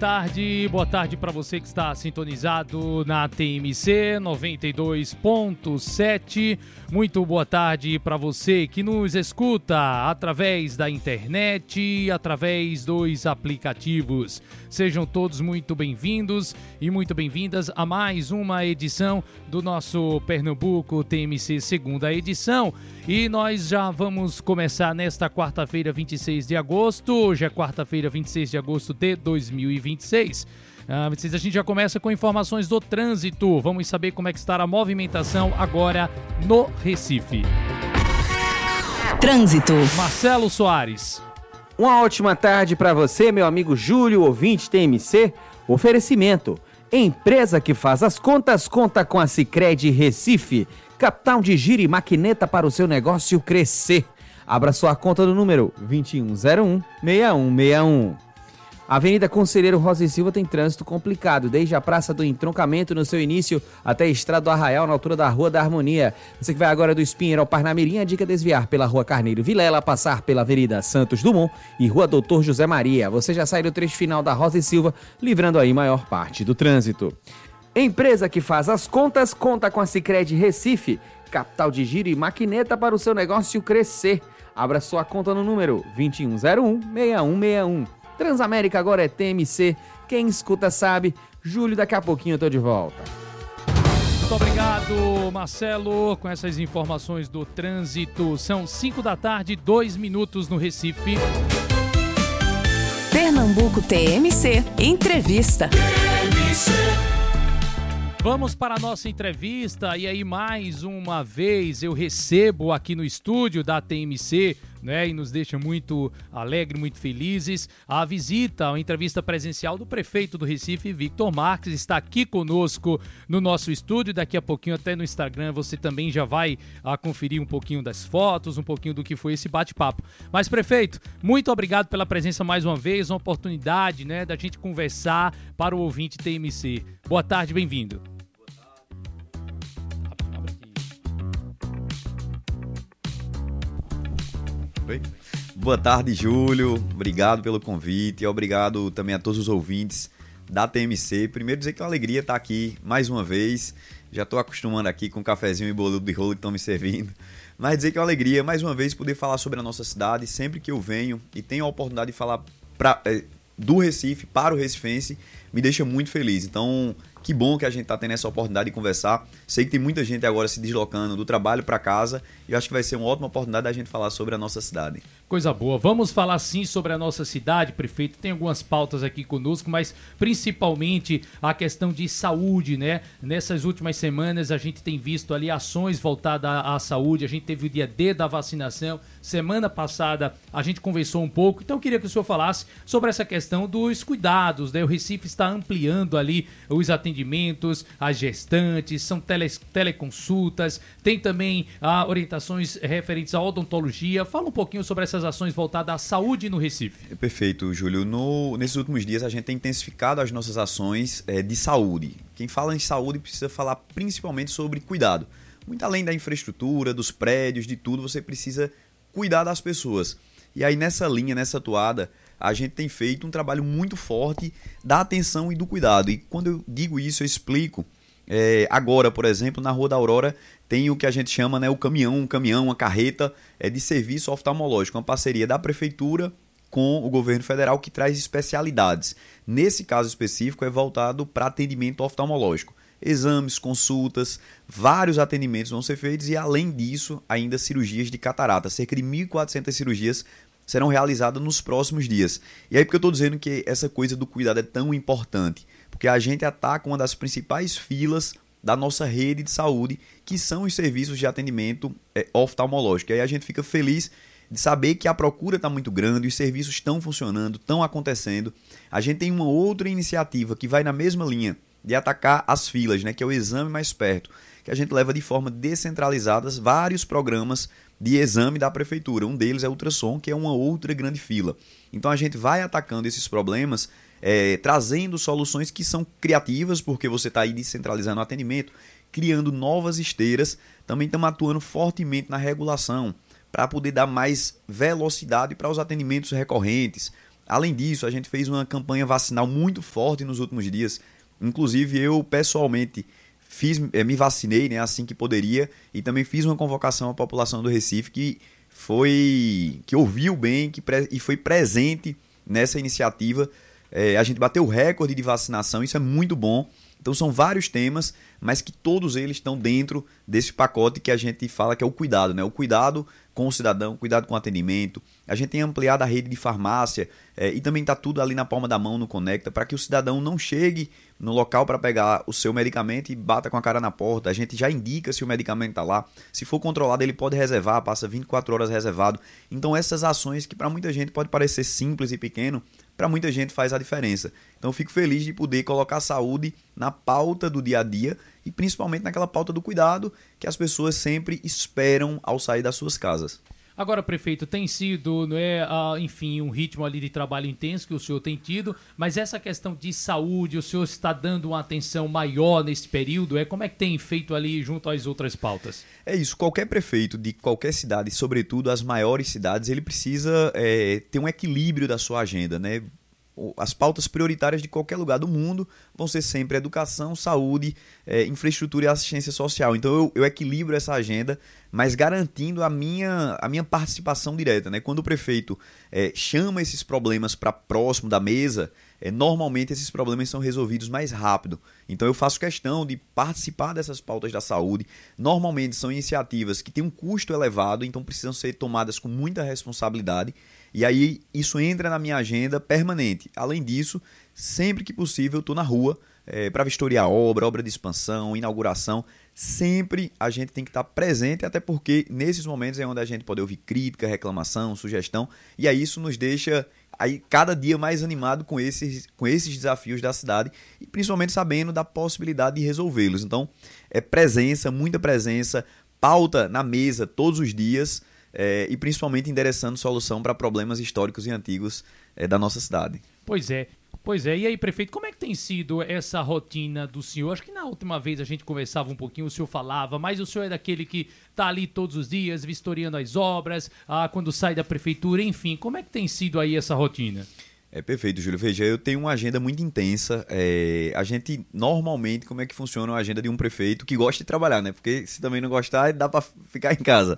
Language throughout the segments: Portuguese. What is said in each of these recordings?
boa tarde para você que está sintonizado na TMC 92.7. Muito boa tarde para você que nos escuta através da internet, através dos aplicativos. Sejam todos muito bem-vindos e muito bem-vindas a mais uma edição do nosso Pernambuco TMC, segunda edição. E nós já vamos começar nesta quarta-feira, 26 de agosto. Hoje é quarta-feira, 26 de agosto de 2026. A gente já começa com informações do trânsito. Vamos saber como é que está a movimentação agora no Recife. Trânsito. Marcelo Soares. Uma ótima tarde para você, meu amigo Júlio, ouvinte TMC. Oferecimento. Empresa que faz as contas, conta com a Sicredi Recife. Capital de giro e maquineta para o seu negócio crescer. Abra sua conta no número 2101-6161. Avenida Conselheiro Rosa e Silva tem trânsito complicado, desde a Praça do Entroncamento no seu início até a Estrada do Arraial na altura da Rua da Harmonia. Você que vai agora do Espinheiro ao Parnamirim, a dica é desviar pela Rua Carneiro Vilela, passar pela Avenida Santos Dumont e Rua Doutor José Maria. Você já sai do trecho final da Rosa e Silva, livrando aí maior parte do trânsito. Empresa que faz as contas, conta com a Sicredi Recife. Capital de giro e maquineta para o seu negócio crescer. Abra sua conta no número 2101-6161. Transamérica agora é TMC. Quem escuta sabe. Júlio, daqui a pouquinho eu tô de volta. Muito obrigado, Marcelo, com essas informações do trânsito. São 5 da tarde, 2 minutos no Recife. Pernambuco TMC. Entrevista. TMC. Vamos para a nossa entrevista e aí mais uma vez eu recebo aqui no estúdio da TMC, né, e nos deixa muito alegres, muito felizes, a visita, a entrevista presencial do prefeito do Recife, Victor Marques, está aqui conosco no nosso estúdio. Daqui a pouquinho até no Instagram você também já vai conferir um pouquinho das fotos, um pouquinho do que foi esse bate-papo. Mas, prefeito, muito obrigado pela presença mais uma vez, uma oportunidade, né, da gente conversar para o ouvinte TMC. Boa tarde, bem-vindo. Boa tarde, Júlio. Obrigado pelo convite e obrigado também a todos os ouvintes da TMC. Primeiro dizer que é uma alegria estar aqui mais uma vez. Já estou acostumando aqui com o cafezinho e bolo de rolo que estão me servindo. Mas dizer que é uma alegria mais uma vez poder falar sobre a nossa cidade. Sempre que eu venho e tenho a oportunidade de falar do Recife para o recifense, me deixa muito feliz. Então, que bom que a gente está tendo essa oportunidade de conversar. Sei que tem muita gente agora se deslocando do trabalho para casa e eu acho que vai ser uma ótima oportunidade da gente falar sobre a nossa cidade. Coisa boa. Vamos falar sim sobre a nossa cidade, prefeito. Tem algumas pautas aqui conosco, mas principalmente a questão de saúde, né? Nessas últimas semanas a gente tem visto ali ações voltadas à saúde. A gente teve o dia D da vacinação. Semana passada a gente conversou um pouco. Então eu queria que o senhor falasse sobre essa questão dos cuidados, né? O Recife está ampliando ali os atendimentos, as gestantes, são teleconsultas, tem também orientações referentes à odontologia. Fala um pouquinho sobre essas ações voltadas à saúde no Recife. Perfeito, Júlio. Nesses últimos dias a gente tem intensificado as nossas ações de saúde. Quem fala em saúde precisa falar principalmente sobre cuidado. Muito além da infraestrutura, dos prédios, de tudo, você precisa cuidar das pessoas. E aí nessa linha, nessa toada, a gente tem feito um trabalho muito forte da atenção e do cuidado. E quando eu digo isso, eu explico. Agora, por exemplo, na Rua da Aurora tem o que a gente chama, né, um caminhão, uma carreta de serviço oftalmológico, uma parceria da Prefeitura com o governo federal que traz especialidades. Nesse caso específico é voltado para atendimento oftalmológico. Exames, consultas, vários atendimentos vão ser feitos e além disso ainda cirurgias de catarata. Cerca de 1.400 cirurgias serão realizadas nos próximos dias. E aí porque eu estou dizendo que essa coisa do cuidado é tão importante? Porque a gente ataca uma das principais filas da nossa rede de saúde, que são os serviços de atendimento oftalmológico. E aí a gente fica feliz de saber que a procura está muito grande, os serviços estão funcionando, estão acontecendo. A gente tem uma outra iniciativa que vai na mesma linha de atacar as filas, né, que é o Exame Mais Perto, que a gente leva de forma descentralizada vários programas de exame da prefeitura. Um deles é o ultrassom, que é uma outra grande fila. Então a gente vai atacando esses problemas, trazendo soluções que são criativas, porque você está aí descentralizando o atendimento, criando novas esteiras. Também estamos atuando fortemente na regulação para poder dar mais velocidade para os atendimentos recorrentes. Além disso, a gente fez uma campanha vacinal muito forte nos últimos dias. Inclusive, eu pessoalmente me vacinei, né, assim que poderia, e também fiz uma convocação à população do Recife que ouviu bem e foi presente nessa iniciativa. A gente bateu o recorde de vacinação, isso é muito bom. Então são vários temas, mas que todos eles estão dentro desse pacote que a gente fala que é o cuidado, né? O cuidado com o cidadão, cuidado com o atendimento. A gente tem ampliado a rede de farmácia e também está tudo ali na palma da mão no Conecta, para que o cidadão não chegue no local para pegar o seu medicamento e bata com a cara na porta. A gente já indica se o medicamento está lá. Se for controlado, ele pode reservar, passa 24 horas reservado. Então essas ações que para muita gente pode parecer simples e pequeno, para muita gente faz a diferença. Então eu fico feliz de poder colocar a saúde na pauta do dia a dia e principalmente naquela pauta do cuidado que as pessoas sempre esperam ao sair das suas casas. Agora, prefeito, tem sido, enfim, um ritmo ali de trabalho intenso que o senhor tem tido, mas essa questão de saúde, o senhor está dando uma atenção maior nesse período? Como é que tem feito ali junto às outras pautas? É isso, qualquer prefeito de qualquer cidade, sobretudo as maiores cidades, ele precisa ter um equilíbrio da sua agenda, né? As pautas prioritárias de qualquer lugar do mundo vão ser sempre educação, saúde, infraestrutura e assistência social. Então eu equilibro essa agenda, mas garantindo a minha participação direta, né? Quando o prefeito chama esses problemas para próximo da mesa, normalmente esses problemas são resolvidos mais rápido. Então eu faço questão de participar dessas pautas da saúde. Normalmente são iniciativas que têm um custo elevado, então precisam ser tomadas com muita responsabilidade. E aí isso entra na minha agenda permanente. Além disso, sempre que possível eu estou na rua para vistoriar obra de expansão, inauguração. Sempre a gente tem que estar presente, até porque nesses momentos é onde a gente pode ouvir crítica, reclamação, sugestão. E aí isso nos deixa cada dia mais animado com esses desafios da cidade e principalmente sabendo da possibilidade de resolvê-los. Então presença, muita presença, pauta na mesa todos os dias. E principalmente endereçando solução para problemas históricos e antigos da nossa cidade. Pois é. E aí, prefeito, como é que tem sido essa rotina do senhor? Acho que na última vez a gente conversava um pouquinho, o senhor falava, mas o senhor é daquele que está ali todos os dias, vistoriando as obras, quando sai da prefeitura, enfim. Como é que tem sido aí essa rotina? Perfeito, Júlio. Veja, eu tenho uma agenda muito intensa. A gente, normalmente, como é que funciona a agenda de um prefeito que gosta de trabalhar, né? Porque se também não gostar, dá para ficar em casa.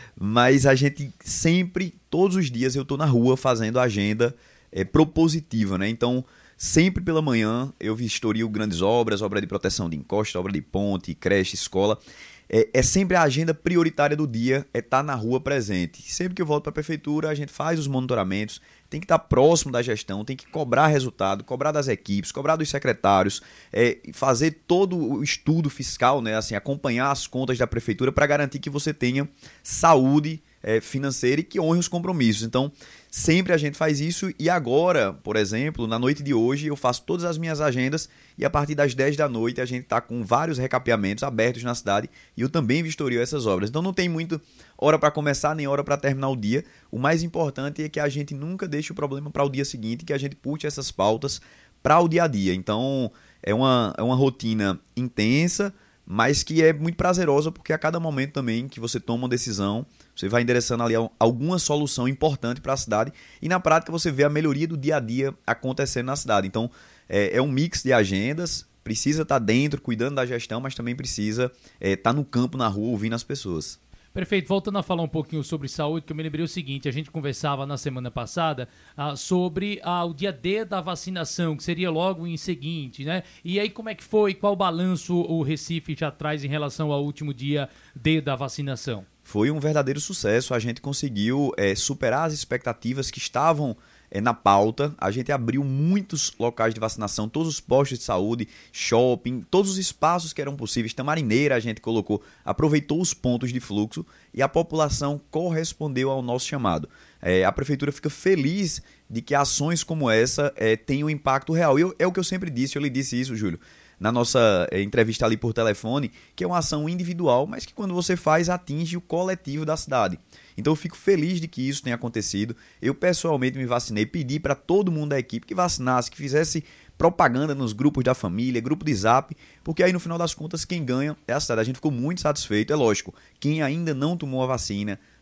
Mas a gente sempre, todos os dias, eu estou na rua fazendo agenda propositiva, né? Então, sempre pela manhã eu vistorio grandes obras, obra de proteção de encosta, obra de ponte, creche, escola. Sempre a agenda prioritária do dia estar na rua presente. Sempre que eu volto para a prefeitura, a gente faz os monitoramentos, tem que estar próximo da gestão, tem que cobrar resultado, cobrar das equipes, cobrar dos secretários, fazer todo o estudo fiscal, né? Assim, acompanhar as contas da prefeitura para garantir que você tenha saúde financeira e que honre os compromissos. Então, sempre a gente faz isso e agora, por exemplo, na noite de hoje, eu faço todas as minhas agendas e a partir das 10 da noite a gente está com vários recapeamentos abertos na cidade e eu também vistorio essas obras. Então não tem muito hora para começar nem hora para terminar o dia. O mais importante é que a gente nunca deixe o problema para o dia seguinte, que a gente puxe essas pautas para o dia a dia. Então é uma rotina intensa, mas que é muito prazerosa porque a cada momento também que você toma uma decisão, você vai endereçando ali alguma solução importante para a cidade e na prática você vê a melhoria do dia a dia acontecendo na cidade. Então é um mix de agendas, precisa estar dentro, cuidando da gestão, mas também precisa estar no campo, na rua, ouvindo as pessoas. Prefeito, voltando a falar um pouquinho sobre saúde, que eu me lembrei o seguinte, a gente conversava na semana passada sobre o dia D da vacinação, que seria logo em seguinte, né? E aí como é que foi, qual balanço o Recife já traz em relação ao último dia D da vacinação? Foi um verdadeiro sucesso, a gente conseguiu superar as expectativas que estavam na pauta. A gente abriu muitos locais de vacinação, todos os postos de saúde, shopping, todos os espaços que eram possíveis. Tamarineira a gente colocou, aproveitou os pontos de fluxo e a população correspondeu ao nosso chamado. A prefeitura fica feliz de que ações como essa tenham impacto real. E é o que eu sempre disse, eu lhe disse isso, Júlio, na nossa entrevista ali por telefone, que é uma ação individual, mas que quando você faz, atinge o coletivo da cidade. Então eu fico feliz de que isso tenha acontecido. Eu pessoalmente me vacinei, pedi para todo mundo da equipe que vacinasse, que fizesse propaganda nos grupos da família, grupo de zap, porque aí no final das contas quem ganha é a cidade. A gente ficou muito satisfeito, é lógico. Quem ainda não tomou a vacina,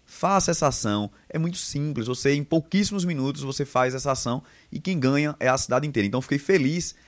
faça essa ação. É muito simples, você em pouquíssimos minutos você faz essa ação e quem ganha é a cidade inteira. Então fiquei feliz